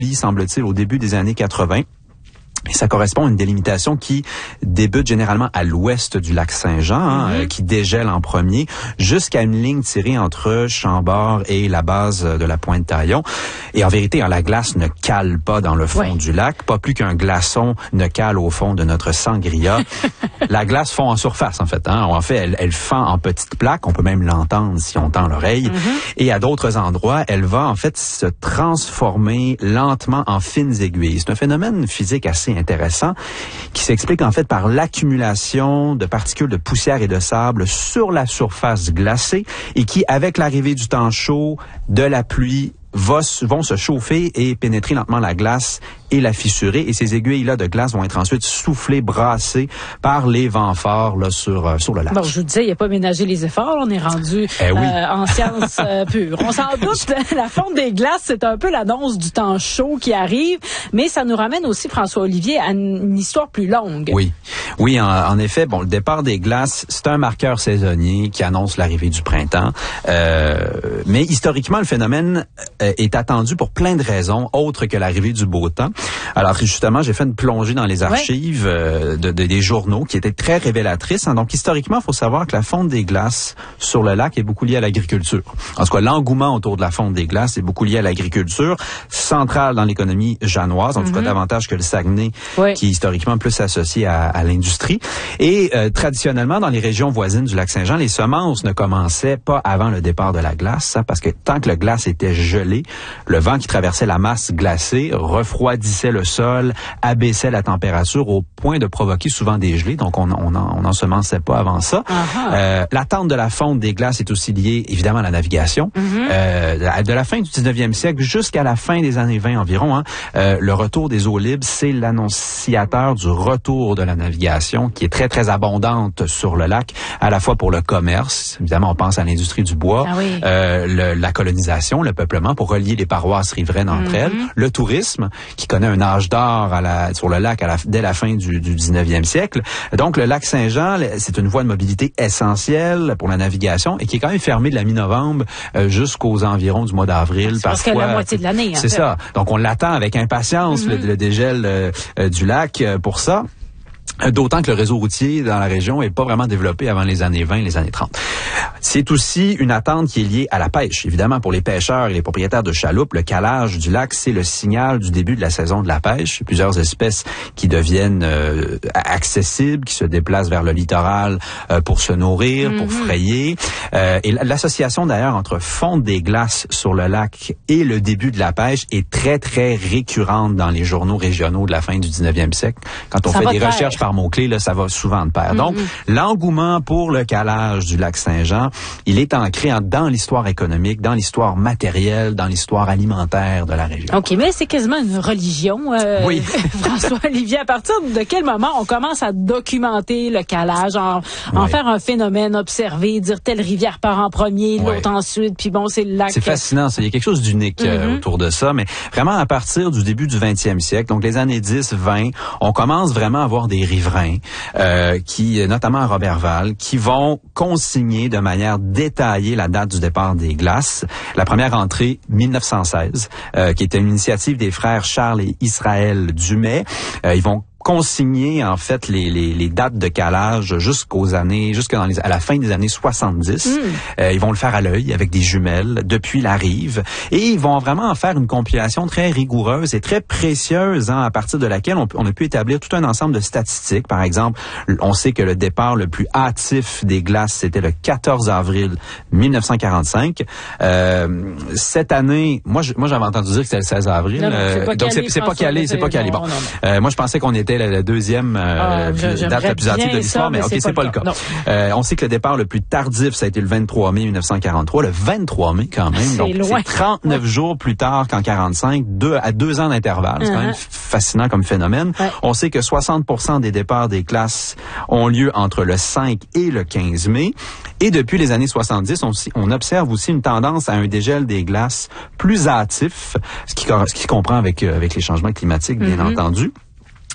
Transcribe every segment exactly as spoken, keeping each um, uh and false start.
semble-t-il, au début des années quatre-vingt. Et ça correspond à une délimitation qui débute généralement à l'ouest du lac Saint-Jean, hein, mm-hmm. euh, qui dégèle en premier, jusqu'à une ligne tirée entre Chambord et la base de la Pointe-Taillon. Et en vérité, hein, la glace ne cale pas dans le fond oui. du lac, pas plus qu'un glaçon ne cale au fond de notre sangria. La glace fond en surface, en fait. Hein. En fait, elle, elle fend en petites plaques. On peut même l'entendre si on tend l'oreille. Mm-hmm. Et à d'autres endroits, elle va en fait se transformer lentement en fines aiguilles. C'est un phénomène physique assez intéressant qui s'explique en fait par l'accumulation de particules de poussière et de sable sur la surface glacée et qui, avec l'arrivée du temps chaud, de la pluie, va, vont se chauffer et pénétrer lentement la glace et la fissurer. Et ces aiguilles-là de glace vont être ensuite soufflées, brassées par les vents forts là, sur, euh, sur le lac. Bon, je vous disais, il n'y a pas ménagé les efforts. On est rendu eh oui. euh, en sciences euh, pures. On s'en doute, la fonte des glaces, c'est un peu l'annonce du temps chaud qui arrive. Mais ça nous ramène aussi, François-Olivier, à une, une histoire plus longue. Oui, oui, en, en effet. Bon, le départ des glaces, c'est un marqueur saisonnier qui annonce l'arrivée du printemps. Euh, mais historiquement, le phénomène euh, est attendu pour plein de raisons, autres que l'arrivée du beau temps. Alors justement, j'ai fait une plongée dans les archives ouais. euh, de, de, des journaux qui étaient très révélatrices. Hein. Donc historiquement, il faut savoir que la fonte des glaces sur le lac est beaucoup liée à l'agriculture. En tout cas, l'engouement autour de la fonte des glaces est beaucoup lié à l'agriculture, centrale dans l'économie janoise, en mm-hmm. tout cas davantage que le Saguenay, ouais. qui est historiquement plus associé à, à l'industrie. Et euh, traditionnellement, dans les régions voisines du lac Saint-Jean, les semences ne commençaient pas avant le départ de la glace, hein, parce que tant que le glace était gelé, le vent qui traversait la masse glacée refroidissait le sol, abaissait la température au point de provoquer souvent des gelées. Donc, on on on n'ensemençait pas avant ça. Uh-huh. Euh, l'attente de la fonte des glaces est aussi liée, évidemment, à la navigation. Mm-hmm. Euh, de la fin du dix-neuvième siècle jusqu'à la fin des années vingt environ, hein, euh, le retour des eaux libres, c'est l'annonciateur du retour de la navigation qui est très, très abondante sur le lac, à la fois pour le commerce, évidemment, on pense à l'industrie du bois, ah oui. euh, le, la colonisation, le peuplement, pour relier les paroisses riveraines entre mm-hmm. elles, le tourisme, qui connaît un âge d'or à la, sur le lac à la, dès la fin du, du dix-neuvième siècle. Donc, le lac Saint-Jean, c'est une voie de mobilité essentielle pour la navigation et qui est quand même fermée de la mi-novembre euh, jusqu'aux environs du mois d'avril. C'est parce que la moitié de l'année. C'est ça. Donc, on l'attend avec impatience, mm-hmm. le, le dégel euh, euh, du lac euh, pour ça. D'autant que le réseau routier dans la région est pas vraiment développé avant les années vingt, les années trente. C'est aussi une attente qui est liée à la pêche. Évidemment, pour les pêcheurs et les propriétaires de chaloupes, le calage du lac, c'est le signal du début de la saison de la pêche. Plusieurs espèces qui deviennent euh, accessibles, qui se déplacent vers le littoral euh, pour se nourrir, mm-hmm. pour frayer. Euh, et l'association d'ailleurs entre fonte des glaces sur le lac et le début de la pêche est très, très récurrente dans les journaux régionaux de la fin du dix-neuvième siècle. Quand on ça fait des recherches par mots-clés, là, ça va souvent de pair. Mm-hmm. Donc, l'engouement pour le calage du lac Saint-Jean, il est ancré en, dans l'histoire économique, dans l'histoire matérielle, dans l'histoire alimentaire de la région. OK, mais c'est quasiment une religion. Euh, oui. François-Olivier, à partir de quel moment on commence à documenter le calage, en, en oui. faire un phénomène, observer, dire telle rivière part en premier, oui. l'autre ensuite, puis bon, c'est le lac. C'est fascinant, ça. Il y a quelque chose d'unique mm-hmm. euh, autour de ça, mais vraiment à partir du début du vingtième siècle, donc les années dix, vingt, on commence vraiment à voir des riverains, euh, qui, notamment à Roberval, qui vont consigner de manière détaillée la date du départ des glaces. La première entrée, mille neuf cent seize, euh, qui était une initiative des frères Charles et Israël Dumais. Euh, ils vont consigner en fait les, les, les dates de calage jusqu'aux années, jusqu'à dans les, à la fin des années soixante-dix. Mm. Euh, ils vont le faire à l'œil avec des jumelles depuis la rive et ils vont vraiment en faire une compilation très rigoureuse et très précieuse, hein, à partir de laquelle on, on a pu établir tout un ensemble de statistiques. Par exemple, on sait que le départ le plus hâtif des glaces, c'était le quatorze avril mille neuf cent quarante-cinq. Euh, cette année, moi, je, moi j'avais entendu dire que c'était le seize avril. Non, non, c'est pas euh, donc calé, c'est, c'est pas calé, c'est pas calé. Bon, non, non. Euh, moi je pensais qu'on était la, la deuxième euh, ah, date la plus antique de l'histoire, ça, mais, mais ok, c'est, c'est pas le cas. cas. Euh, on sait que le départ le plus tardif, ça a été le vingt-trois mai mille neuf cent quarante-trois, le vingt-trois mai quand même. C'est donc loin. C'est trente-neuf ouais. jours plus tard qu'en quarante-cinq, deux à deux ans d'intervalle. C'est uh-huh. quand même fascinant comme phénomène. Ouais. On sait que soixante pour cent des départs des classes ont lieu entre le cinq et le quinze mai. Et depuis les années soixante-dix, on, on observe aussi une tendance à un dégel des glaces plus hâtif, ce qui, ce qui se comprend avec, avec les changements climatiques, bien mm-hmm. entendu.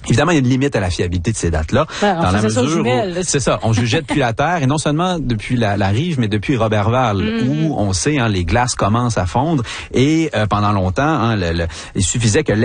Évidemment, il y a une limite à la fiabilité de ces dates-là. Ben, dans la mesure où, c'est ça, on jugeait depuis la Terre, et non seulement depuis la, la rive, mais depuis Roberval, mm-hmm. où on sait, hein, les glaces commencent à fondre, et euh, pendant longtemps, hein, le, le, il suffisait que